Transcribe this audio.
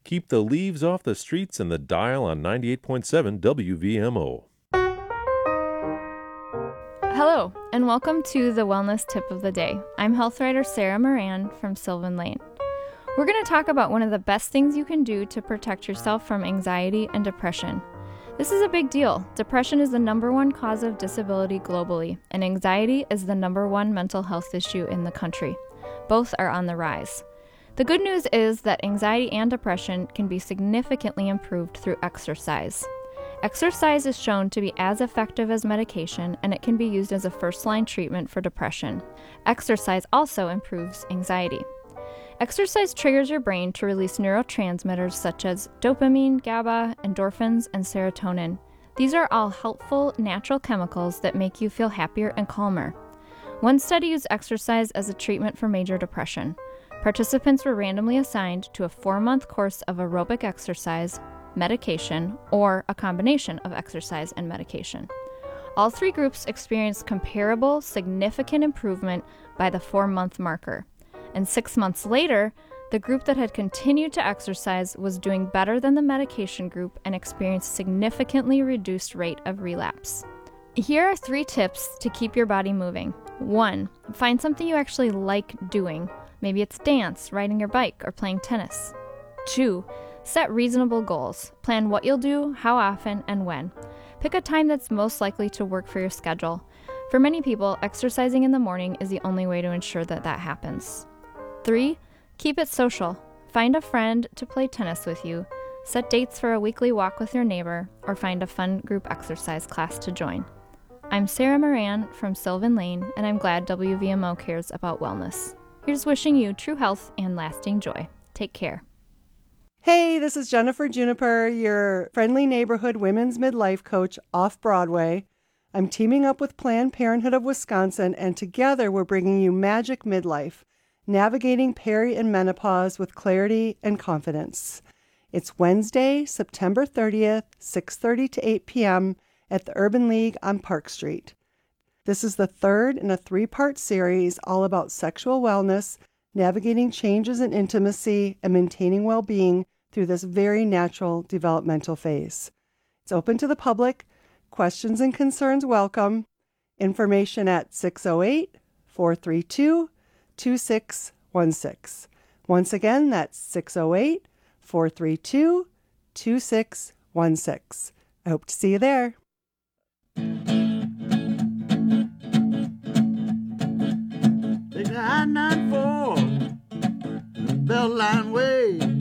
Keep the leaves off the streets and the dial on 98.7 WVMO. Hello, and welcome to the Wellness Tip of the Day. I'm health writer Sarah Moran from Sylvan Lane. We're going to talk about one of the best things you can do to protect yourself from anxiety and depression. This is a big deal. Depression is the number one cause of disability globally, and anxiety is the number one mental health issue in the country. Both are on the rise. The good news is that anxiety and depression can be significantly improved through exercise. Exercise is shown to be as effective as medication, and it can be used as a first-line treatment for depression. Exercise also improves anxiety. Exercise triggers your brain to release neurotransmitters such as dopamine, GABA, endorphins, and serotonin. These are all helpful, natural chemicals that make you feel happier and calmer. One study used exercise as a treatment for major depression. Participants were randomly assigned to a 4-month course of aerobic exercise, medication, or a combination of exercise and medication. All 3 groups experienced comparable, significant improvement by the 4-month marker. And 6 months later, the group that had continued to exercise was doing better than the medication group and experienced significantly reduced rate of relapse. Here are 3 tips to keep your body moving. 1. Find something you actually like doing. Maybe it's dance, riding your bike, or playing tennis. 2. Set reasonable goals. Plan what you'll do, how often, and when. Pick a time that's most likely to work for your schedule. For many people, exercising in the morning is the only way to ensure that happens. 3. Keep it social. Find a friend to play tennis with you. Set dates for a weekly walk with your neighbor, or find a fun group exercise class to join. I'm Sarah Moran from Sylvan Lane, and I'm glad WVMO cares about wellness. Here's wishing you true health and lasting joy. Take care. Hey, this is Jennifer Juniper, your friendly neighborhood women's midlife coach off Broadway. I'm teaming up with Planned Parenthood of Wisconsin, and together we're bringing you Magic Midlife, navigating peri and menopause with clarity and confidence. It's Wednesday, September 30th, 6:30 to 8 p.m. at the Urban League on Park Street. This is the 3rd in a 3-part series all about sexual wellness, navigating changes in intimacy, and maintaining well-being through this very natural developmental phase. It's open to the public. Questions and concerns welcome. Information at 608-432-2616. Once again, that's 608-432-2616. I hope to see you there. Take the I-94, Beltline Way.